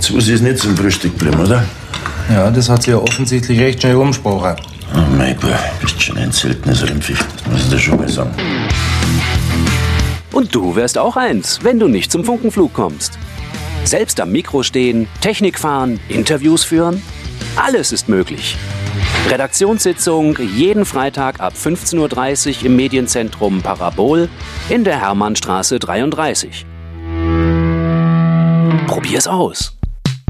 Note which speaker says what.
Speaker 1: Susi ist nicht zum Frühstück geblieben, oder?
Speaker 2: Ja, das hat sie ja offensichtlich recht schnell umgesprochen.
Speaker 1: Oh mein Gott, bist schon ein seltenes Rindviech. Das muss ich dir schon mal sagen.
Speaker 3: Und du wärst auch eins, wenn du nicht zum Funkenflug kommst. Selbst am Mikro stehen, Technik fahren, Interviews führen. Alles ist möglich. Redaktionssitzung jeden Freitag ab 15:30 Uhr im Medienzentrum Parabol in der Hermannstraße 33. Probier's aus.